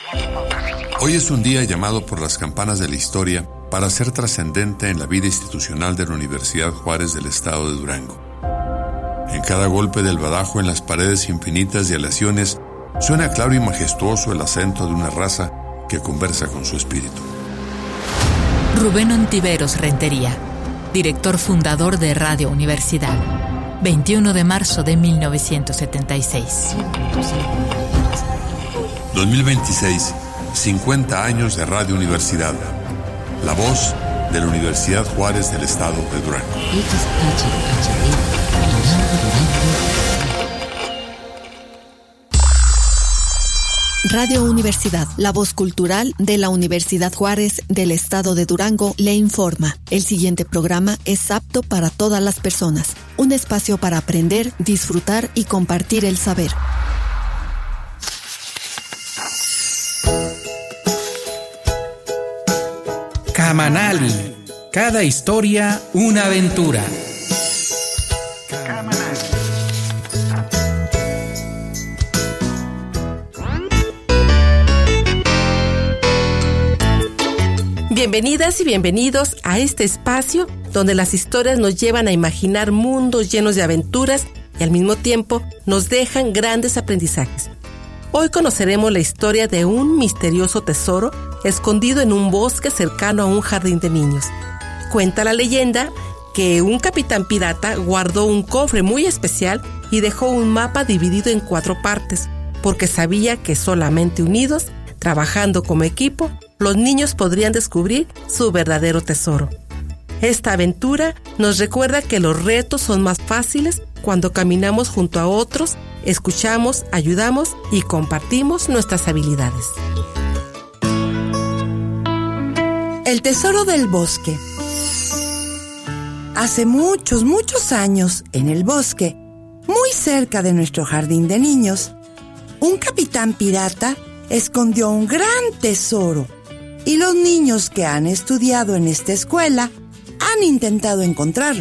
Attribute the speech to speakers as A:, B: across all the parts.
A: Hoy es un día llamado por las campanas de la historia para ser trascendente en la vida institucional de la Universidad Juárez del Estado de Durango. En cada golpe del badajo en las paredes infinitas de aleaciones suena claro y majestuoso el acento de una raza que conversa con su espíritu.
B: Rubén Ontiveros Rentería, director fundador de Radio Universidad, 21 de marzo de 1976.
A: 2026, 50 años de Radio Universidad, la voz de la Universidad Juárez del Estado de Durango.
C: Radio Universidad, la voz cultural de la Universidad Juárez del Estado de Durango, le informa. El siguiente programa es apto para todas las personas. Un espacio para aprender, disfrutar y compartir el saber.
D: Camanali. Cada historia, una aventura.
E: Bienvenidas y bienvenidos a este espacio donde las historias nos llevan a imaginar mundos llenos de aventuras y al mismo tiempo nos dejan grandes aprendizajes. Hoy conoceremos la historia de un misterioso tesoro escondido en un bosque cercano a un jardín de niños. Cuenta la leyenda que un capitán pirata guardó un cofre muy especial y dejó un mapa dividido en 4 partes, porque sabía que solamente unidos, trabajando como equipo, los niños podrían descubrir su verdadero tesoro. Esta aventura nos recuerda que los retos son más fáciles cuando caminamos junto a otros, escuchamos, ayudamos y compartimos nuestras habilidades.
F: El tesoro del bosque. Hace muchos, muchos años, en el bosque, muy cerca de nuestro jardín de niños, un capitán pirata escondió un gran tesoro. Y los niños que han estudiado en esta escuela han intentado encontrarlo.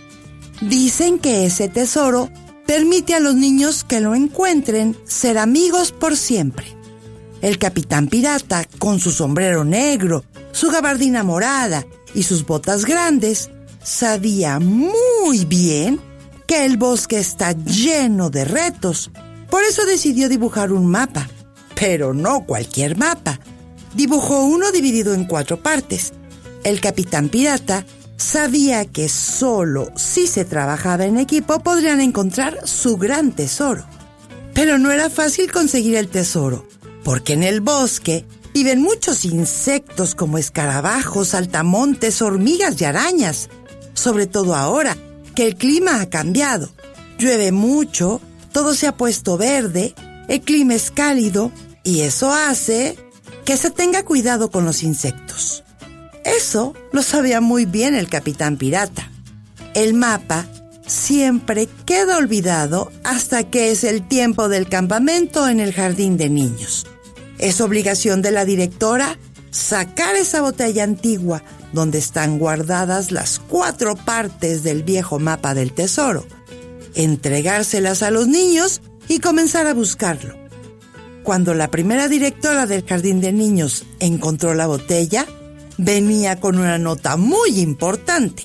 F: Dicen que ese tesoro permite a los niños que lo encuentren ser amigos por siempre. El capitán pirata, con su sombrero negro, su gabardina morada y sus botas grandes, sabía muy bien que el bosque está lleno de retos. Por eso decidió dibujar un mapa, pero no cualquier mapa. Dibujó uno dividido en 4 partes. El capitán pirata sabía que solo si se trabajaba en equipo podrían encontrar su gran tesoro. Pero no era fácil conseguir el tesoro, porque en el bosque viven muchos insectos como escarabajos, saltamontes, hormigas y arañas. Sobre todo ahora que el clima ha cambiado. Llueve mucho, todo se ha puesto verde, el clima es cálido y eso hace que se tenga cuidado con los insectos. Eso lo sabía muy bien el capitán pirata. El mapa siempre queda olvidado hasta que es el tiempo del campamento en el jardín de niños. Es obligación de la directora sacar esa botella antigua donde están guardadas las 4 partes del viejo mapa del tesoro, entregárselas a los niños y comenzar a buscarlo. Cuando la primera directora del jardín de niños encontró la botella, venía con una nota muy importante.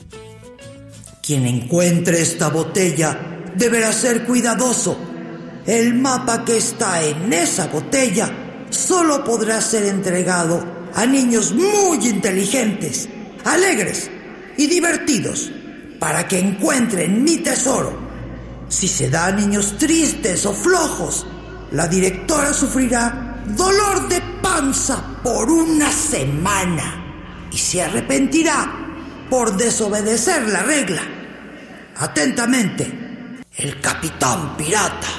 F: Quien encuentre esta botella deberá ser cuidadoso. El mapa que está en esa botella solo podrá ser entregado a niños muy inteligentes, alegres y divertidos, para que encuentren mi tesoro. Si se da a niños tristes o flojos, la directora sufrirá dolor de panza por una semana y se arrepentirá por desobedecer la regla. Atentamente, el capitán pirata.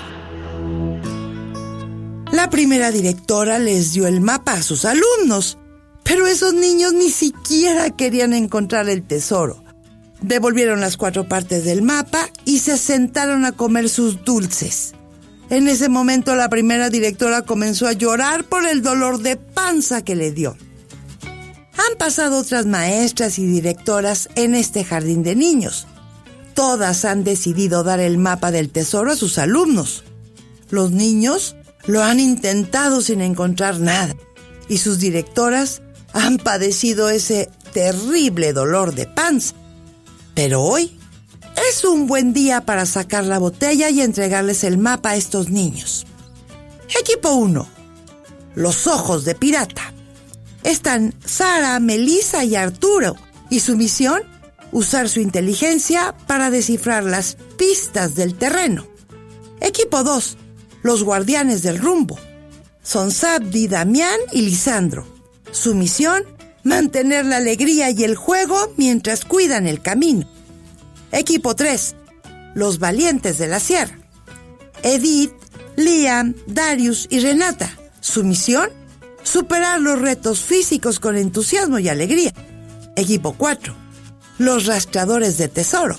F: La primera directora les dio el mapa a sus alumnos, pero esos niños ni siquiera querían encontrar el tesoro. Devolvieron las 4 partes del mapa y se sentaron a comer sus dulces. En ese momento la primera directora comenzó a llorar por el dolor de panza que le dio. Han pasado otras maestras y directoras en este jardín de niños. Todas han decidido dar el mapa del tesoro a sus alumnos. Los niños lo han intentado sin encontrar nada. y sus directoras han padecido ese terrible dolor de panza. Pero hoy es un buen día para sacar la botella y entregarles el mapa a estos niños. Equipo 1. Los ojos de pirata. Están Sara, Melissa y Arturo, y su misión, usar su inteligencia para descifrar las pistas del terreno. Equipo 2. Los guardianes del rumbo. Son Sabdi, Damián y Lisandro. Su misión, mantener la alegría y el juego mientras cuidan el camino. Equipo 3. Los valientes de la sierra. Edith, Liam, Darius y Renata. Su misión, superar los retos físicos con entusiasmo y alegría. Equipo 4. Los rastreadores de tesoro.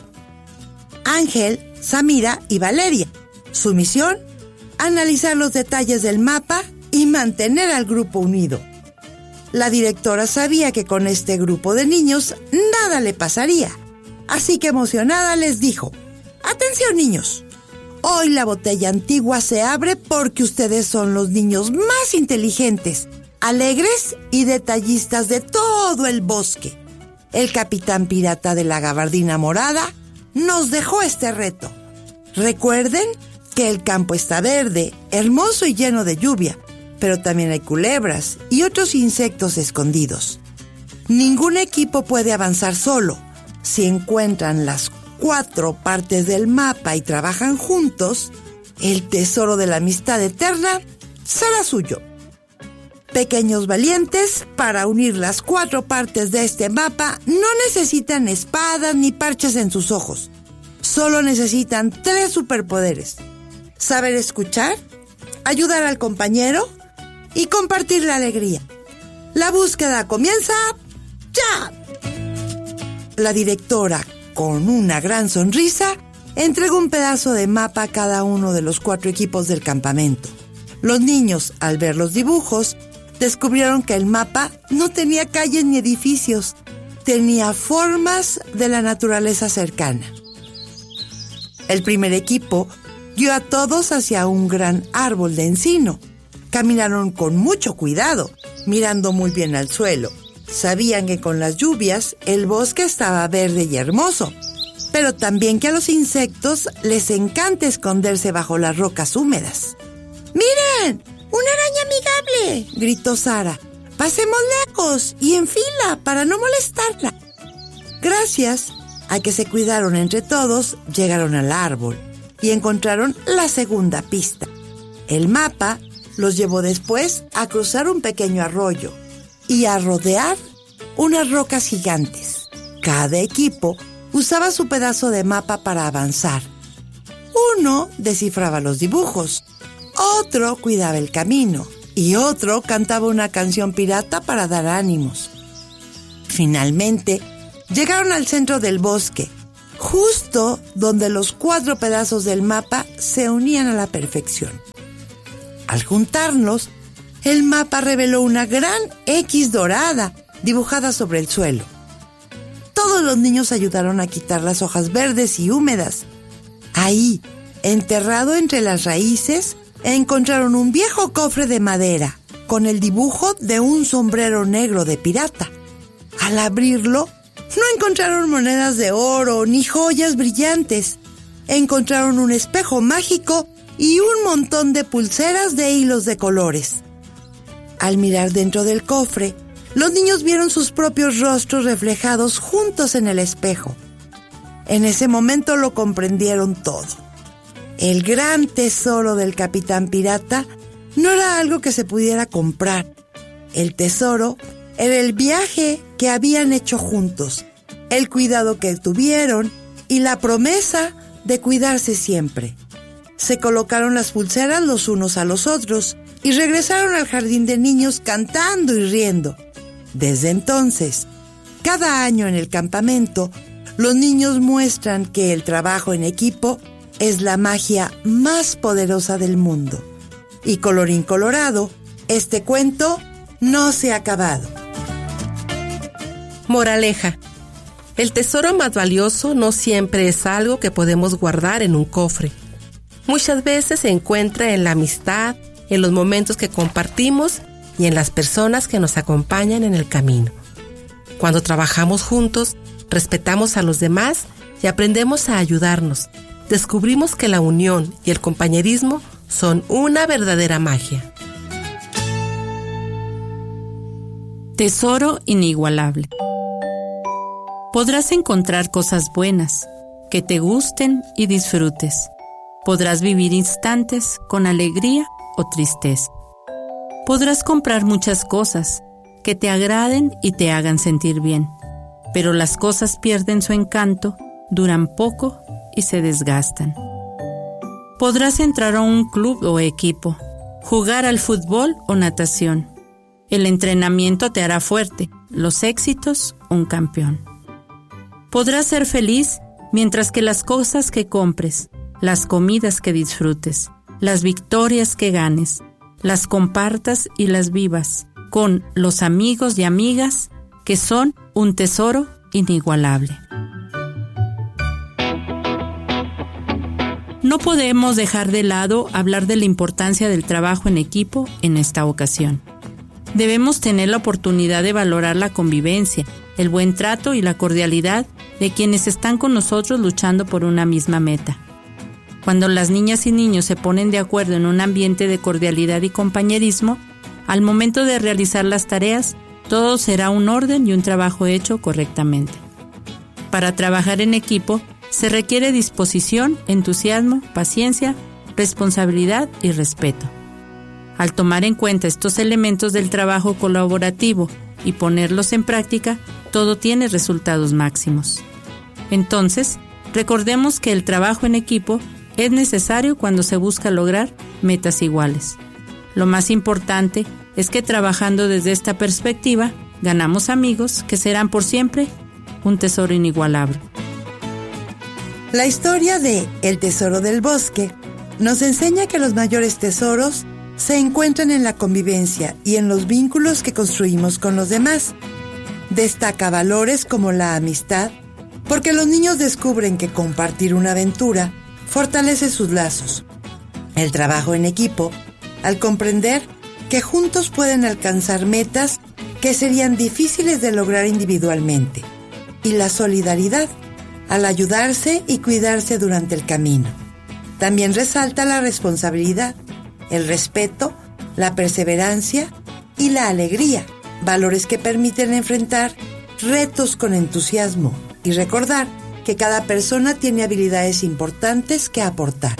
F: Ángel, Samira y Valeria. Su misión, analizar los detalles del mapa y mantener al grupo unido. La directora sabía que con este grupo de niños nada le pasaría, así que emocionada les dijo: «Atención, niños, hoy la botella antigua se abre porque ustedes son los niños más inteligentes, alegres y detallistas de todo el bosque. El capitán pirata de la gabardina morada nos dejó este reto. Recuerden que el campo está verde, hermoso y lleno de lluvia, pero también hay culebras y otros insectos escondidos. Ningún equipo puede avanzar solo. Si encuentran las 4 partes del mapa y trabajan juntos, el tesoro de la amistad eterna será suyo. Pequeños valientes, para unir las 4 partes de este mapa no necesitan espadas ni parches en sus ojos. Solo necesitan 3 superpoderes: saber escuchar, ayudar al compañero y compartir la alegría. La búsqueda comienza ya». La directora, con una gran sonrisa, entregó un pedazo de mapa a cada uno de los 4 equipos del campamento. Los niños, al ver los dibujos, descubrieron que el mapa no tenía calles ni edificios, tenía formas de la naturaleza cercana. El primer equipo guió a todos hacia un gran árbol de encino. Caminaron con mucho cuidado, mirando muy bien al suelo. Sabían que con las lluvias el bosque estaba verde y hermoso, pero también que a los insectos les encanta esconderse bajo las rocas húmedas. ¡Miren! ¡Una araña amigable!, gritó Sara. «Pasemos lejos y en fila para no molestarla». Gracias a que se cuidaron entre todos, llegaron al árbol y encontraron la segunda pista. El mapa los llevó después a cruzar un pequeño arroyo y a rodear unas rocas gigantes. Cada equipo usaba su pedazo de mapa para avanzar. Uno descifraba los dibujos, otro cuidaba el camino y otro cantaba una canción pirata para dar ánimos. Finalmente, llegaron al centro del bosque, justo donde los 4 pedazos del mapa se unían a la perfección. Al juntarnos, el mapa reveló una gran X dorada dibujada sobre el suelo. Todos los niños ayudaron a quitar las hojas verdes y húmedas. Ahí, enterrado entre las raíces, encontraron un viejo cofre de madera con el dibujo de un sombrero negro de pirata. Al abrirlo, no encontraron monedas de oro ni joyas brillantes. Encontraron un espejo mágico y un montón de pulseras de hilos de colores. Al mirar dentro del cofre, los niños vieron sus propios rostros reflejados juntos en el espejo. En ese momento lo comprendieron todo. El gran tesoro del capitán pirata no era algo que se pudiera comprar. El tesoro era el viaje que habían hecho juntos, el cuidado que tuvieron y la promesa de cuidarse siempre. Se colocaron las pulseras los unos a los otros y regresaron al jardín de niños cantando y riendo. Desde entonces, cada año en el campamento, los niños muestran que el trabajo en equipo es la magia más poderosa del mundo. Y colorín colorado, este cuento no se ha acabado.
E: Moraleja: el tesoro más valioso no siempre es algo que podemos guardar en un cofre. Muchas veces se encuentra en la amistad, en los momentos que compartimos y en las personas que nos acompañan en el camino. Cuando trabajamos juntos, respetamos a los demás y aprendemos a ayudarnos. Descubrimos que la unión y el compañerismo son una verdadera magia.
G: Tesoro inigualable. Podrás encontrar cosas buenas, que te gusten y disfrutes. Podrás vivir instantes con alegría o tristeza. Podrás comprar muchas cosas que te agraden y te hagan sentir bien, pero las cosas pierden su encanto, duran poco y se desgastan. Podrás entrar a un club o equipo, jugar al fútbol o natación. El entrenamiento te hará fuerte, los éxitos un campeón. Podrás ser feliz mientras que las cosas que compres, las comidas que disfrutes, las victorias que ganes, las compartas y las vivas con los amigos y amigas que son un tesoro inigualable. No podemos dejar de lado hablar de la importancia del trabajo en equipo en esta ocasión. Debemos tener la oportunidad de valorar la convivencia, el buen trato y la cordialidad de quienes están con nosotros luchando por una misma meta. Cuando las niñas y niños se ponen de acuerdo en un ambiente de cordialidad y compañerismo, al momento de realizar las tareas, todo será un orden y un trabajo hecho correctamente. Para trabajar en equipo, se requiere disposición, entusiasmo, paciencia, responsabilidad y respeto. Al tomar en cuenta estos elementos del trabajo colaborativo y ponerlos en práctica, todo tiene resultados máximos. Entonces, recordemos que el trabajo en equipo es necesario cuando se busca lograr metas iguales. Lo más importante es que trabajando desde esta perspectiva, ganamos amigos que serán por siempre un tesoro inigualable.
F: La historia de El Tesoro del Bosque nos enseña que los mayores tesoros se encuentran en la convivencia y en los vínculos que construimos con los demás. Destaca valores como la amistad, porque los niños descubren que compartir una aventura fortalece sus lazos. El trabajo en equipo, al comprender que juntos pueden alcanzar metas que serían difíciles de lograr individualmente. Y la solidaridad, al ayudarse y cuidarse durante el camino. También resalta la responsabilidad, el respeto, la perseverancia y la alegría, valores que permiten enfrentar retos con entusiasmo y recordar que cada persona tiene habilidades importantes que aportar.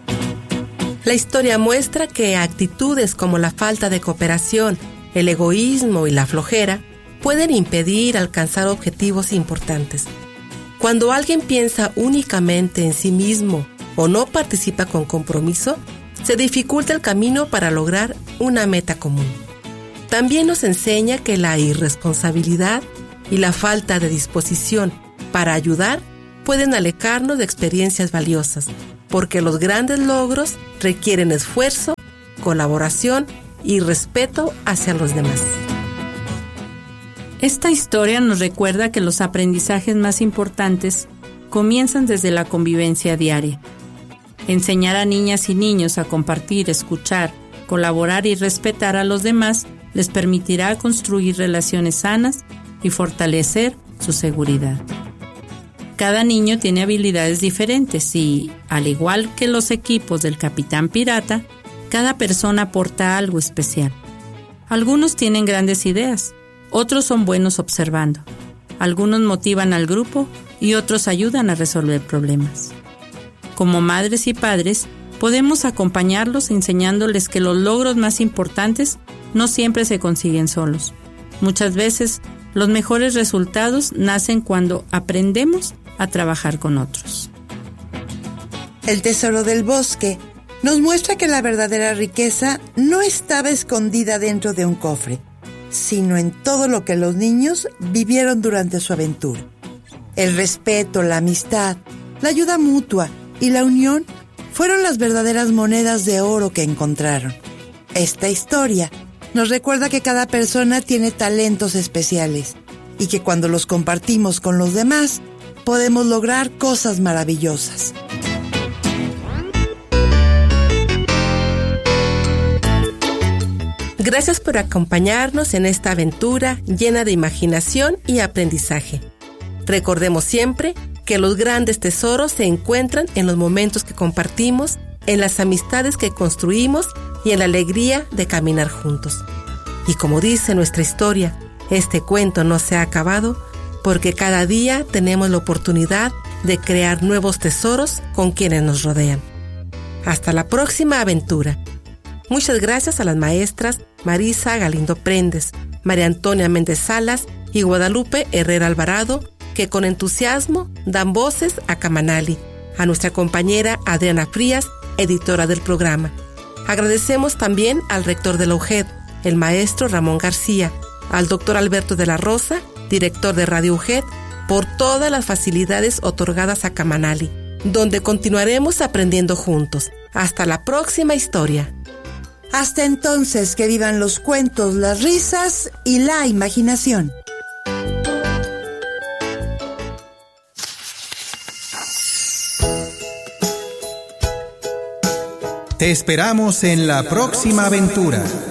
E: La historia muestra que actitudes como la falta de cooperación, el egoísmo y la flojera pueden impedir alcanzar objetivos importantes. Cuando alguien piensa únicamente en sí mismo o no participa con compromiso, se dificulta el camino para lograr una meta común. También nos enseña que la irresponsabilidad y la falta de disposición para ayudar pueden alejarnos de experiencias valiosas, porque los grandes logros requieren esfuerzo, colaboración y respeto hacia los demás.
G: Esta historia nos recuerda que los aprendizajes más importantes comienzan desde la convivencia diaria. Enseñar a niñas y niños a compartir, escuchar, colaborar y respetar a los demás les permitirá construir relaciones sanas y fortalecer su seguridad. Cada niño tiene habilidades diferentes y, al igual que los equipos del Capitán Pirata, cada persona aporta algo especial. Algunos tienen grandes ideas, otros son buenos observando, algunos motivan al grupo y otros ayudan a resolver problemas. Como madres y padres, podemos acompañarlos enseñándoles que los logros más importantes no siempre se consiguen solos. Muchas veces, los mejores resultados nacen cuando aprendemos a trabajar con otros.
F: El Tesoro del Bosque nos muestra que la verdadera riqueza no estaba escondida dentro de un cofre, sino en todo lo que los niños vivieron durante su aventura. El respeto, la amistad, la ayuda mutua y la unión fueron las verdaderas monedas de oro que encontraron. Esta historia nos recuerda que cada persona tiene talentos especiales y que cuando los compartimos con los demás, podemos lograr cosas maravillosas.
E: Gracias por acompañarnos en esta aventura llena de imaginación y aprendizaje. Recordemos siempre que los grandes tesoros se encuentran en los momentos que compartimos, en las amistades que construimos y en la alegría de caminar juntos. Y como dice nuestra historia, este cuento no se ha acabado porque cada día tenemos la oportunidad de crear nuevos tesoros con quienes nos rodean. Hasta la próxima aventura. Muchas gracias a las maestras Marisa Galindo Prendes, María Antonia Méndez Salas y Guadalupe Herrera Alvarado, que con entusiasmo dan voces a Kamanali, a nuestra compañera Adriana Frías, editora del programa. Agradecemos también al rector de la UGED, el maestro Ramón García, al doctor Alberto de la Rosa, director de Radio UGED, por todas las facilidades otorgadas a Kamanali, donde continuaremos aprendiendo juntos. Hasta la próxima historia.
F: Hasta entonces, que vivan los cuentos, las risas y la imaginación.
D: Te esperamos en la próxima aventura.